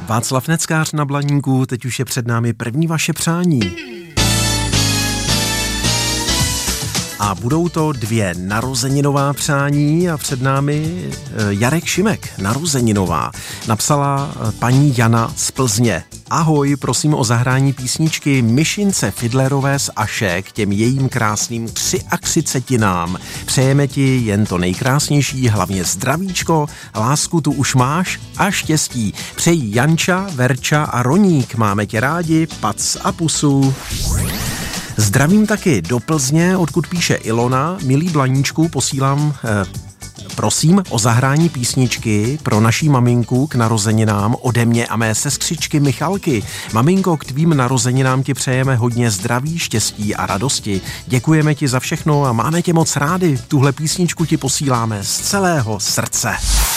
Václav Neckář na Blaníku, teď už je před námi první vaše přání. A budou to 2 narozeninová přání a před námi Jarek Šimek, narozeninová. Napsala paní Jana z Plzně. Ahoj, prosím o zahrání písničky Myšince Fidlerové z Aše k těm jejím krásným 33. Přejeme ti jen to nejkrásnější, hlavně zdravíčko, lásku tu už máš a štěstí. Přejí Janča, Verča a Roník, máme tě rádi, pac a pusu. Zdravím taky do Plzně, odkud píše Ilona. Milý Blaníčku, posílám prosím o zahrání písničky pro naší maminku k narozeninám ode mě a mé sestřičky Michalky. Maminko, k tvým narozeninám ti přejeme hodně zdraví, štěstí a radosti. Děkujeme ti za všechno a máme tě moc rádi. Tuhle písničku ti posíláme z celého srdce.